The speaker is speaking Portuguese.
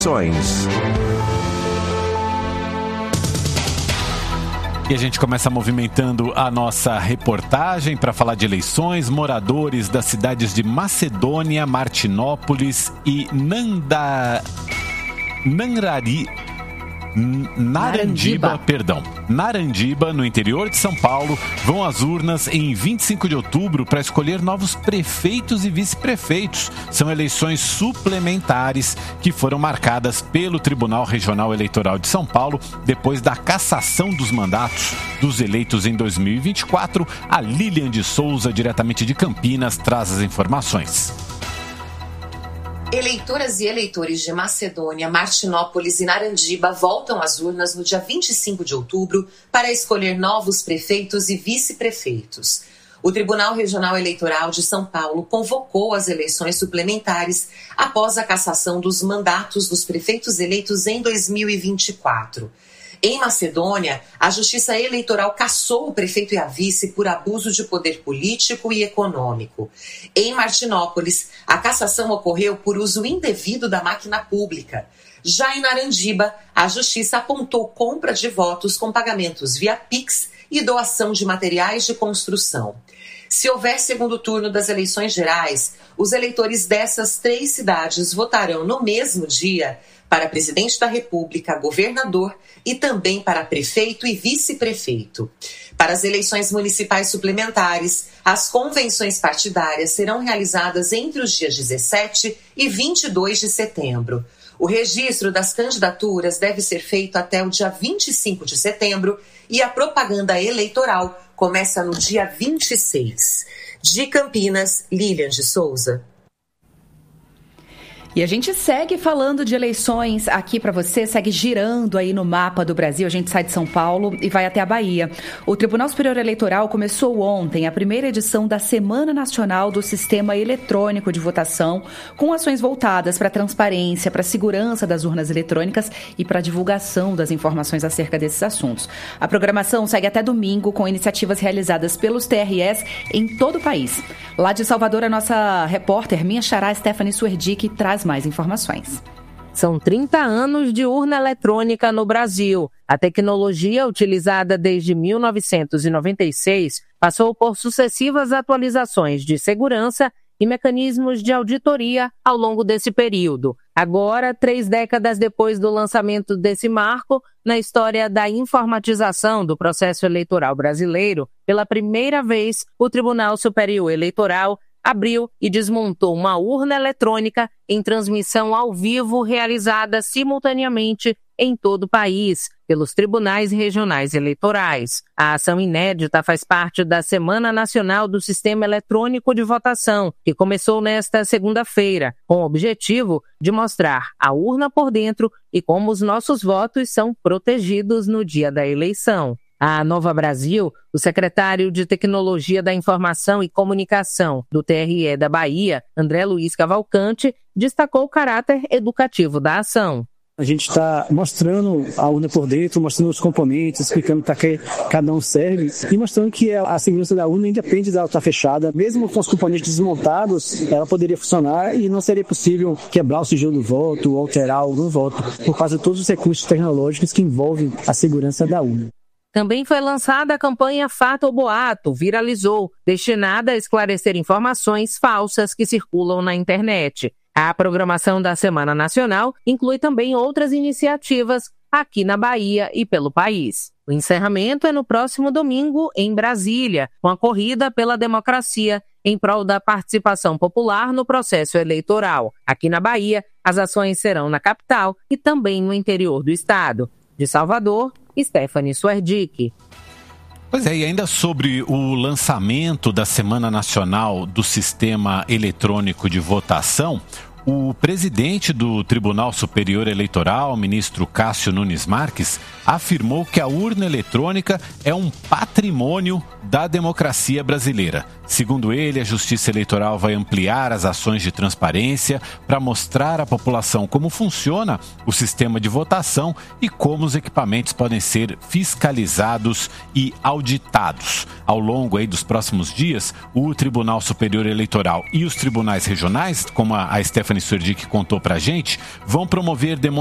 E a gente começa movimentando a nossa reportagem para falar de eleições. Moradores das cidades de Macedônia, Martinópolis e Narandiba, no interior de São Paulo, vão às urnas em 25 de outubro para escolher novos prefeitos e vice-prefeitos. São eleições suplementares que foram marcadas pelo Tribunal Regional Eleitoral de São Paulo depois da cassação dos mandatos dos eleitos em 2024. A Lilian de Souza, diretamente de Campinas, traz as informações. Eleitoras e eleitores de Macedônia, Martinópolis e Narandiba voltam às urnas no dia 25 de outubro para escolher novos prefeitos e vice-prefeitos. O Tribunal Regional Eleitoral de São Paulo convocou as eleições suplementares após a cassação dos mandatos dos prefeitos eleitos em 2024. Em Macedônia, a Justiça Eleitoral cassou o prefeito e a vice por abuso de poder político e econômico. Em Martinópolis, a cassação ocorreu por uso indevido da máquina pública. Já em Narandiba, a Justiça apontou compra de votos com pagamentos via Pix e doação de materiais de construção. Se houver segundo turno das eleições gerais, os eleitores dessas 3 cidades votarão no mesmo dia para presidente da República, governador e também para prefeito e vice-prefeito. Para as eleições municipais suplementares, as convenções partidárias serão realizadas entre os dias 17 e 22 de setembro. O registro das candidaturas deve ser feito até o dia 25 de setembro e a propaganda eleitoral começa no dia 26. De Campinas, Lilian de Souza. E a gente segue falando de eleições aqui para você, segue girando aí no mapa do Brasil. A gente sai de São Paulo e vai até a Bahia. O Tribunal Superior Eleitoral começou ontem a primeira edição da Semana Nacional do Sistema Eletrônico de Votação, com ações voltadas para a transparência, para a segurança das urnas eletrônicas e para a divulgação das informações acerca desses assuntos. A programação segue até domingo com iniciativas realizadas pelos TREs em todo o país. Lá de Salvador, a nossa repórter, minha xará Stephanie Suerdick, traz mais informações. São 30 anos de urna eletrônica no Brasil. A tecnologia, utilizada desde 1996, passou por sucessivas atualizações de segurança e mecanismos de auditoria ao longo desse período. Agora, 3 décadas depois do lançamento desse marco, na história da informatização do processo eleitoral brasileiro, pela primeira vez, o Tribunal Superior Eleitoral abriu e desmontou uma urna eletrônica em transmissão ao vivo realizada simultaneamente em todo o país, pelos tribunais regionais eleitorais. A ação inédita faz parte da Semana Nacional do Sistema Eletrônico de Votação, que começou nesta segunda-feira, com o objetivo de mostrar a urna por dentro e como os nossos votos são protegidos no dia da eleição. A Nova Brasil, o secretário de Tecnologia da Informação e Comunicação do TRE da Bahia, André Luiz Cavalcante, destacou o caráter educativo da ação. A gente está mostrando a urna por dentro, mostrando os componentes, explicando para que cada um serve e mostrando que a segurança da urna independe dela estar fechada. Mesmo com os componentes desmontados, ela poderia funcionar e não seria possível quebrar o sigilo do voto ou alterar algum voto por causa de todos os recursos tecnológicos que envolvem a segurança da urna. Também foi lançada a campanha Fato ou Boato, viralizou, destinada a esclarecer informações falsas que circulam na internet. A programação da Semana Nacional inclui também outras iniciativas aqui na Bahia e pelo país. O encerramento é no próximo domingo, em Brasília, com a corrida pela democracia em prol da participação popular no processo eleitoral. Aqui na Bahia, as ações serão na capital e também no interior do estado. De Salvador, Stephanie Suerdick. Pois é, e ainda sobre o lançamento da Semana Nacional do Sistema Eletrônico de Votação, o presidente do Tribunal Superior Eleitoral, ministro Cássio Nunes Marques, afirmou que a urna eletrônica é um patrimônio da democracia brasileira. Segundo ele, a Justiça Eleitoral vai ampliar as ações de transparência para mostrar à população como funciona o sistema de votação e como os equipamentos podem ser fiscalizados e auditados. Ao longo aí dos próximos dias, o Tribunal Superior Eleitoral e os tribunais regionais, como a Stephanie Surdick contou para a gente, vão promover demonstrações